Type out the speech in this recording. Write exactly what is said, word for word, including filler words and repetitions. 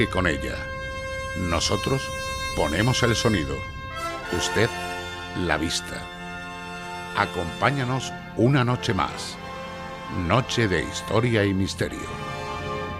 con ella. Nosotros ponemos el sonido, usted la vista. Acompáñanos una noche más. Noche de historia y misterio.